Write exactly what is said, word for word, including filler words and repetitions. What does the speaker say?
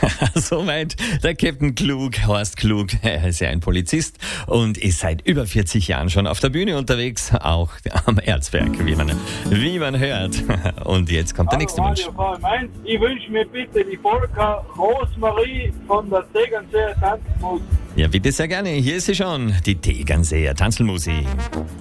Soweit der Captain Klug, Horst Klug. Er ist ja ein Polizist und ist seit über vierzig Jahren schon auf der Bühne unterwegs, auch am Erzberg, wie man, wie man hört. Und jetzt kommt der nächste Wunsch. Ich wünsche mir bitte die Volker Rosmarie von der Tegernseer Tanzmusik. Ja, bitte sehr gerne. Hier ist sie schon, die Tegernseer Tanzelmusik.